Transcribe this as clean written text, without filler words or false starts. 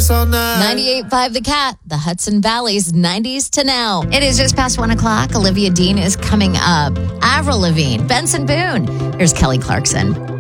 all night. 98.5 The Cat, the Hudson Valley's 90s to now. It is just past 1 o'clock. Olivia Dean is coming up. Avril Lavigne, Benson Boone. Here's Kelly Clarkson.